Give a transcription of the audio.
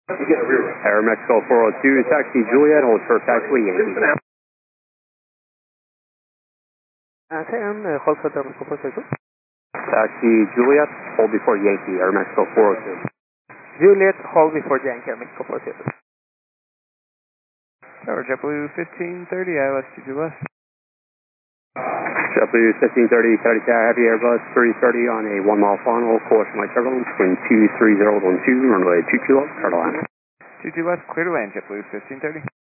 Air Mexico 402, taxi Juliet, hold for taxiway Yankee. Hold for Air Mexico 402. Taxi Juliet, hold before Yankee, Air Mexico 402. Juliet, hold before Yankee, Air Mexico 402. Tower JetBlue 1530, ILS 22 West. JetBlue 1530, Connecticut Heavy Airbus 330 on a 1 mile final, caution light turbulence, wind 23012, runway 22 left, Carolina. 22 West, clear to land, JetBlue 1530.